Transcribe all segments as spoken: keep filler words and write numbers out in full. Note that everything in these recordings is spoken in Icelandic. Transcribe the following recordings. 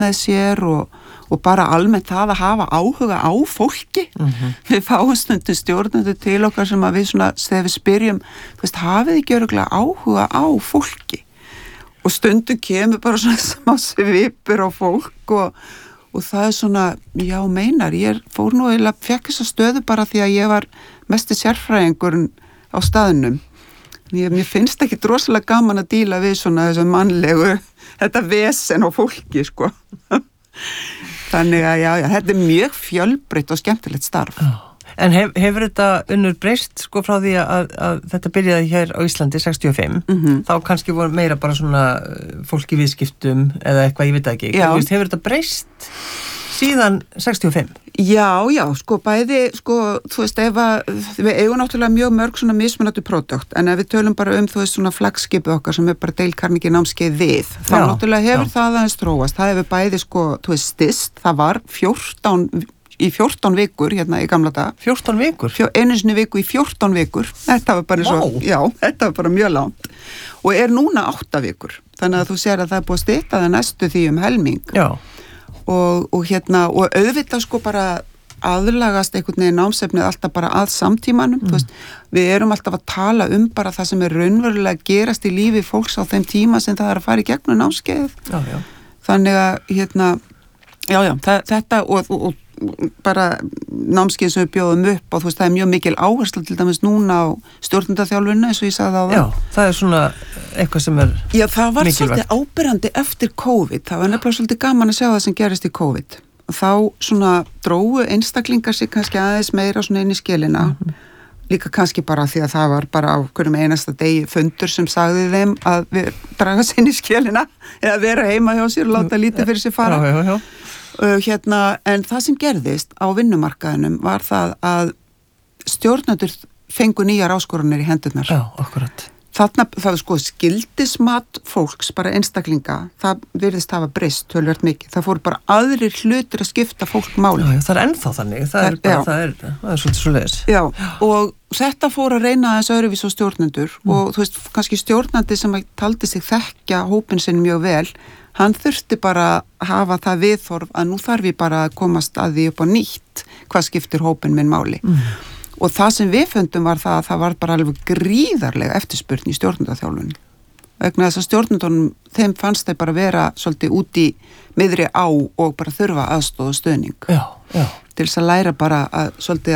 með sér og, og bara almennt það að hafa áhuga á fólki. Mm-hmm. Við fáum stundum stjórnendur til okkar sem að við svona, þegar við spyrjum, þú veist, hafið ekki örugglega áhuga á fólki? Og stundum kemur bara svona smá svipur á fólk og, og það er svona, já meinar, ég fór nú eða fekk þessa stöðu bara því að ég var mesti sérfræðingurinn á staðnum. Ég, mér finnst ekki drosalega gaman að díla við svona þessu mannlegu, þetta vesen á fólki, sko. Þannig að, já, já, þetta er mjög fjölbreytt og skemmtilegt starf. Já. En hef, hefur þetta unnur breyst, sko, frá því að, að þetta byrjaði hér á Íslandi sextíu og fimm, mm-hmm. þá kannski voru meira bara svona fólk í viðskiptum eða eitthvað, ég veit ekki. Já. Veist, hefur þetta breyst síðan sextíu og fimm? Já, já, sko bæði, sko, þú veist, ef að, við eigum náttúrulega mjög mörg svona mismunandi pródökt, en ef við tölum bara um, þú veist, svona flaggskipið okkar sem er bara Dale Carnegie námskeið við, þá já, náttúrulega hefur já. Það aðeins þróast, það hefur bæði, sko, þú veist, styst, það var fjórtán, í fjórtán vikur, hérna í gamla dag. fjórtán vikur? Fjó, einu sinni viku í fjórtán vikur, þetta var bara svo, wow. Já, þetta var bara mjög langt, og er núna átta vikur, þannig að þú sér að það er búið að stytta það næstu því um helming. Já. Og, og hérna, og auðvitað sko bara aðlagast einhvern veginn námsefnið alltaf bara að samtímanum, mm. þú veist, við erum alltaf að tala um bara það sem er raunverulega gerast í lífi fólks á þeim tíma sem það er að fara í gegnum námskeið. Já, já. Þannig að, hérna, já, já, það, þetta og, og, og bara námskeið sem við bjóðum upp og þú veist, það er mjög mikil áhersla til dæmis núna á stjórnendaþjálfunna eins og ég sagði á það. Já, það er svona eitthvað sem er mikilvægt. Já, það var mikilvægt. Svolítið áberandi eftir COVID, það var nefnilega svolítið gaman að sjá það sem gerist í COVID. Þá svona drógu einstaklingar sig kannski aðeins meira svona inn í skilina, mm-hmm. líka kannski bara því að það var bara á hverjum einasta degi fundur sem sagði þeim að við draga sig inn í skilina eða vera heima hjá sér og láta lítið fyrir sér fara. Já, já, já. Uh, hérna, en það sem gerðist á vinnumarkaðinum var það að stjórnendur fengu nýjar áskoranir í hendurnar. Já, akkurat. Þarna, það er sko skildismat fólks, bara einstaklinga, það virðist hafa breyst tölvert mikið. Það fóru bara aðrir hlutir að skipta fólk máli. Já, það er ennþá þannig, það er bara, það er, það er svolítið svoleiðis. Já, og þetta fór að reyna aðeins öðruvís á stjórnendur mm. og þú veist, kannski stjórnandi sem taldi sig þekkja hópinn sinn mjög vel, hann þurfti bara að hafa það viðþorf að nú þarf ég bara að komast að því upp á nýtt hvað skiptir hópinn minn máli. Mm. Og það sem við fundum var það að það var bara alveg gríðarlega eftirspurn í stjórnendaþjálfun. Vegna þess að stjórnendunum, þeim fannst þeir bara vera svolítið út í miðri á og bara þurfa aðstoð og stuðning. Já, já. Til þess að læra bara að svolítið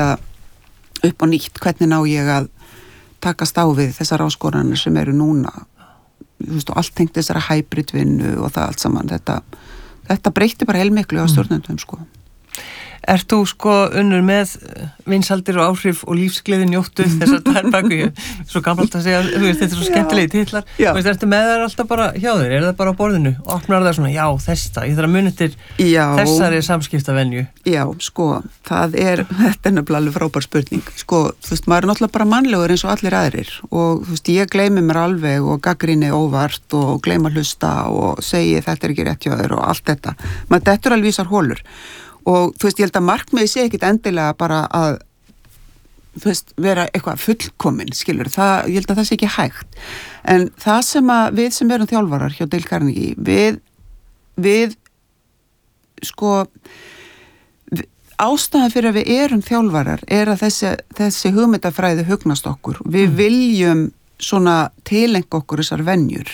að upp á nýtt hvernig ná ég að takast á við þessar áskoranir sem eru núna. Þú veist, og allt tengt þessara hybridvinnu og það allt saman. Þetta, þetta breytti bara heilmiklu á stjórnendum, sko. Ert þú sko unnur með vinsaldir og áhrif og lífsgleði njóttu þessar tvær bækur? Svo gamalt að segja, þú veist, þetta er svo skemmtilegi titlar. Þú veist, ertu með þær alltaf bara hjá þér? Er það bara á borðinu? Opnar það svona, já, þessa, ég þarf að muni til þessari samskiptavenju. Já, sko, það er, þetta er nefnilega alveg frábær spurning. Sko, þú veist, maður er náttúrulega bara mannlegur eins og allir aðrir og þú veist, ég gleymi mér alveg og gagnrýni óvart og gleyma hlusta og segi þetta er ekki rétt hjá þér og allt þetta. Maður dettur alveg í þessar holur. Og þú veist, ég held að markmiði sé ekkit endilega bara að, þú veist, vera eitthvað fullkomin, skilur, það, ég held að það sé ekki hægt. En það sem að við sem erum þjálfarar hjá Dale Carnegie, við, við, sko, við, ástæðan fyrir að við erum þjálfarar er að þessi, þessi hugmyndafræði hugnast okkur. Við mm. viljum svona tilenga okkur þessar venjur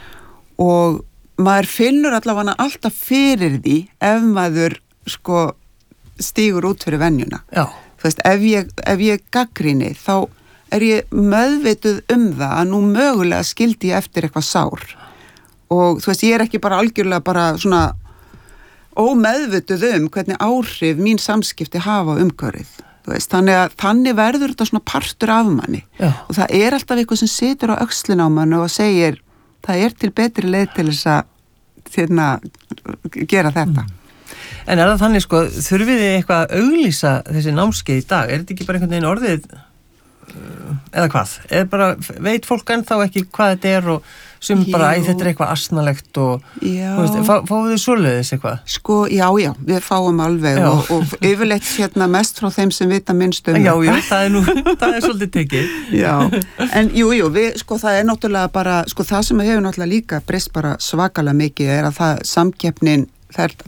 og maður finnur allavega alltaf fyrir því ef maður sko stígur út fyrir venjuna. Já. Þú veist, ef ég, ef ég gagnrýni, þá er ég meðvituð um það að nú mögulega skildi ég eftir eitthvað sár. Og þú veist, ég er ekki bara algjörlega bara svona ómeðvituð um hvernig áhrif mín samskipti hafa á umhverfið. Þú veist, þannig að þannig verður þetta svona partur af manni. Já. Og það er alltaf eitthvað sem situr á öxlin á manni og segir, það er til betri leið til þess að þérna gera þetta. Mm. En er það þannig, sko, þurfið þið eitthvað að auglýsa þessi námskeið í dag? Er þetta ekki bara einhvern veginn orðið, eða hvað? Er bara, veit fólk ennþá ekki hvað þetta er og sem já. Bara, æ, þetta er eitthvað asnalegt og, þú veist, fá, fáum þið svoleiðis eitthvað? Sko, já, já, við fáum alveg já. og, og yfirleitt hérna mest frá þeim sem vita minnst um. Já, já, það er nú, það er svolítið tekið. Já, en jú, jú, við, sko, það er náttúrulega bara, sko, það sem hefur náttúrulega líka breyst bara svakalega mikið er að það samkeppnin Það er,